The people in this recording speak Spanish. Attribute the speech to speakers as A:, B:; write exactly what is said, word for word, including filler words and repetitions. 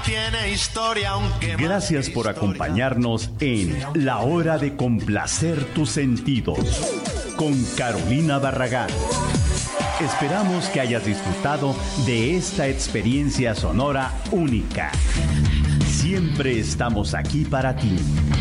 A: tiene historia, aunque
B: Gracias por acompañarnos en La Hora de Complacer Tus Sentidos con Carolina Barragán. Esperamos que hayas disfrutado de esta experiencia sonora única. Siempre estamos aquí para ti.